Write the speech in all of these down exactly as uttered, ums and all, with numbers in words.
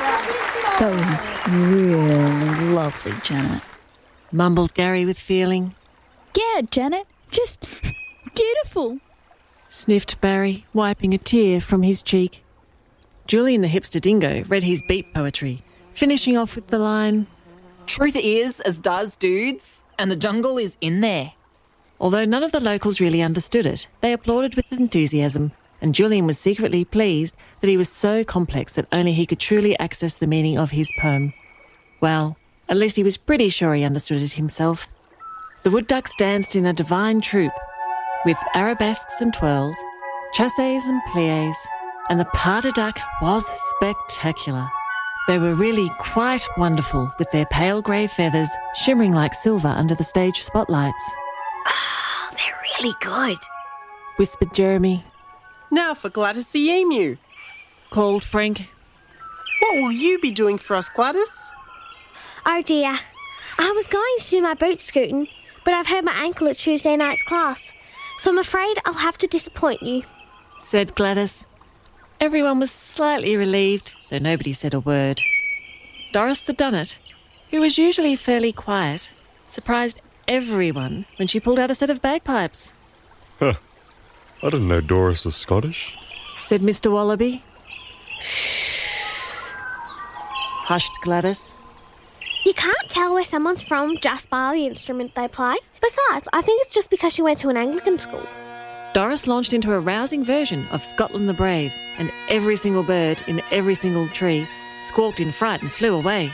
That was really lovely, Janet. Mumbled Gary with feeling. Yeah, Janet, just beautiful. Sniffed Barry, wiping a tear from his cheek. Julian the hipster dingo read his beat poetry, finishing off with the line, "Truth is as does dudes, and the jungle is in there." Although none of the locals really understood it, they applauded with enthusiasm, and Julian was secretly pleased that he was so complex that only he could truly access the meaning of his poem. Well, at least he was pretty sure he understood it himself. The wood ducks danced in a divine troupe, with arabesques and twirls, chasses and pliés, and the pas de duck was spectacular. They were really quite wonderful, with their pale grey feathers shimmering like silver under the stage spotlights. Oh, they're really good, whispered Jeremy. Now for Gladys the emu, called Frank. What will you be doing for us, Gladys? Oh dear, I was going to do my boot scooting, but I've hurt my ankle at Tuesday night's class, so I'm afraid I'll have to disappoint you, said Gladys. Everyone was slightly relieved, though nobody said a word. Doris the Dunnet, who was usually fairly quiet, surprised everyone when she pulled out a set of bagpipes. Huh. I didn't know Doris was Scottish, said Mister Wallaby. Hushed Gladys. You can't tell where someone's from just by the instrument they play. Besides, I think it's just because she went to an Anglican school. Doris launched into a rousing version of Scotland the Brave, and every single bird in every single tree squawked in fright and flew away.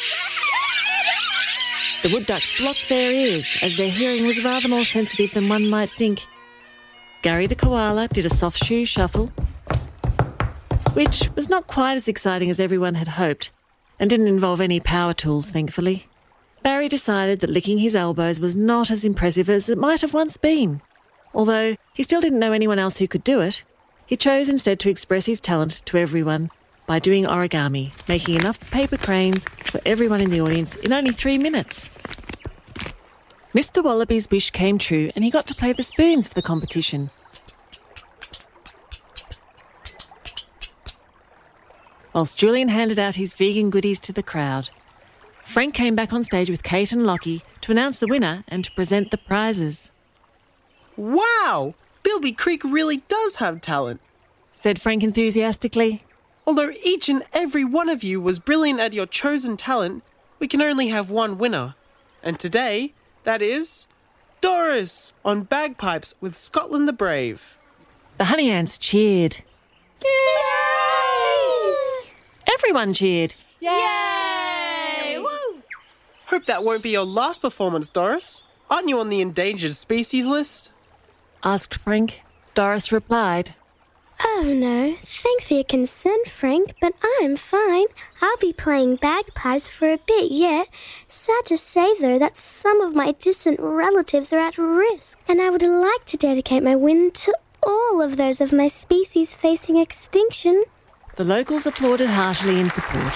The wood ducks blocked their ears, as their hearing was rather more sensitive than one might think. Gary the koala did a soft shoe shuffle, which was not quite as exciting as everyone had hoped, and didn't involve any power tools, thankfully. Barry decided that licking his elbows was not as impressive as it might have once been. Although he still didn't know anyone else who could do it, he chose instead to express his talent to everyone by doing origami, making enough paper cranes for everyone in the audience in only three minutes. Mister Wallaby's wish came true, and he got to play the spoons for the competition. Whilst Julian handed out his vegan goodies to the crowd, Frank came back on stage with Kate and Lockie to announce the winner and to present the prizes. Wow! Bilby Creek really does have talent, said Frank enthusiastically. Although each and every one of you was brilliant at your chosen talent, we can only have one winner. And today, that is Doris on bagpipes with Scotland the Brave. The honey ants cheered. Yay! Everyone cheered. Yay! Woo! Hope that won't be your last performance, Doris. Aren't you on the endangered species list? Asked Frank. Doris replied, Oh no, thanks for your concern, Frank, but I'm fine. I'll be playing bagpipes for a bit yet. Sad to say, though, that some of my distant relatives are at risk, and I would like to dedicate my win to all of those of my species facing extinction. The locals applauded heartily in support.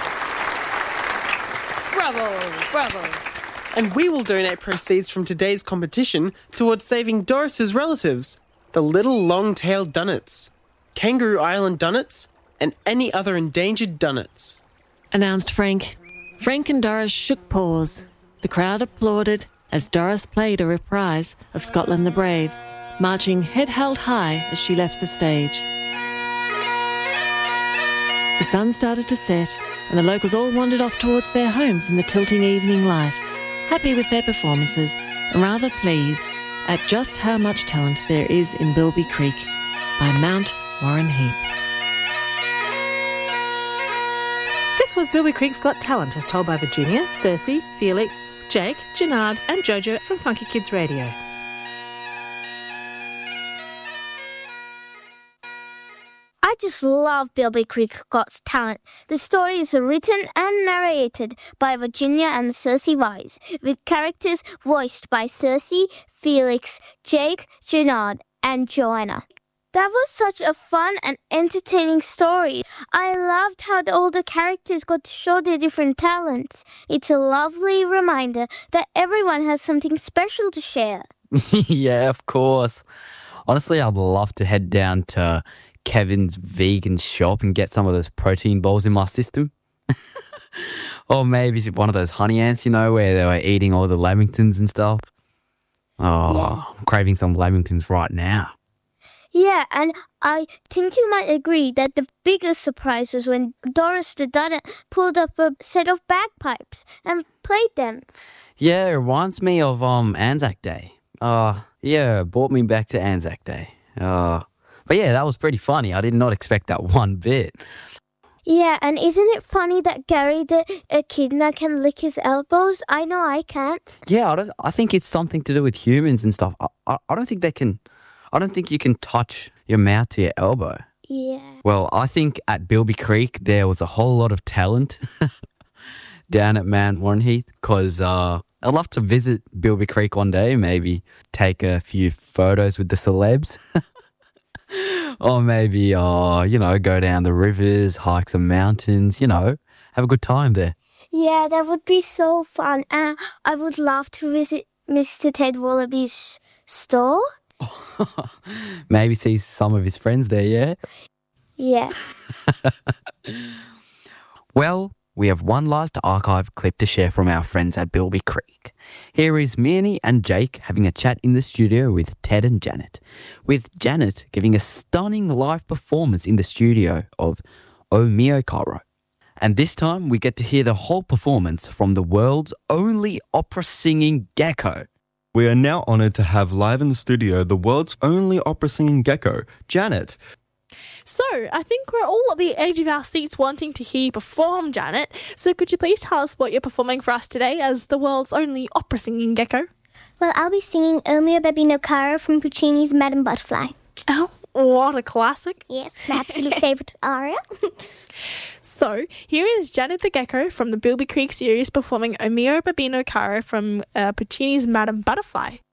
Bravo, bravo. And we will donate proceeds from today's competition towards saving Doris's relatives, the little long-tailed dunnets, Kangaroo Island dunnets, and any other endangered dunnets, announced Frank. Frank and Doris shook paws. The crowd applauded as Doris played a reprise of Scotland the Brave, marching head held high as she left the stage. The sun started to set, and the locals all wandered off towards their homes in the tilting evening light, happy with their performances and rather pleased at just how much talent there is in Bilby Creek by Mount Warren Heap. This was Bilby Creek's Got Talent, as told by Virginia, Cersei, Felix, Jake, Janard and Jojo from Funky Kids Radio. I just love Bilby Creek Got Talent. The story is written and narrated by Virginia and Cersei Wise, with characters voiced by Cersei, Felix, Jake, Janard and Joanna. That was such a fun and entertaining story. I loved how the older characters got to show their different talents. It's a lovely reminder that everyone has something special to share. Yeah, of course. Honestly, I'd love to head down to Kevin's vegan shop and get some of those protein balls in my system. Or maybe it's one of those honey ants, you know, where they were eating all the lamingtons and stuff. Oh, Yeah. I'm craving some lamingtons right now. Yeah, and I think you might agree that the biggest surprise was when Doris the Donut pulled up a set of bagpipes and played them. Yeah, it reminds me of um Anzac Day. Uh, yeah, it brought me back to Anzac Day. Uh, but yeah, that was pretty funny. I did not expect that one bit. Yeah, and isn't it funny that Gary the echidna can lick his elbows? I know I can't. Yeah, I don't. I think it's something to do with humans and stuff. I, I, I don't think they can. I don't think you can touch your mouth to your elbow. Yeah. Well, I think at Bilby Creek there was a whole lot of talent down at Mount Warrenheath because uh, I'd love to visit Bilby Creek one day, maybe take a few photos with the celebs. Or maybe, uh, you know, go down the rivers, hike some mountains, you know, have a good time there. Yeah, that would be so fun. Uh, I would love to visit Mister Ted Wallaby's store. Maybe see some of his friends there, yeah? Yeah. Well, we have one last archive clip to share from our friends at Bilby Creek. Here is Meanie and Jake having a chat in the studio with Ted and Janet, with Janet giving a stunning live performance in the studio of O Mio Caro. And this time we get to hear the whole performance from the world's only opera-singing gecko. We are now honoured to have live in the studio the world's only opera-singing gecko, Janet. So, I think we're all at the edge of our seats wanting to hear you perform, Janet. So could you please tell us what you're performing for us today as the world's only opera-singing gecko? Well, I'll be singing O Mio Babbino Caro from Puccini's Madame Butterfly. Oh, what a classic. Yes, my absolute favourite aria. So, here is Janet the Gecko from the Bilby Creek series performing O Mio Babbino Caro from uh, Puccini's Madame Butterfly.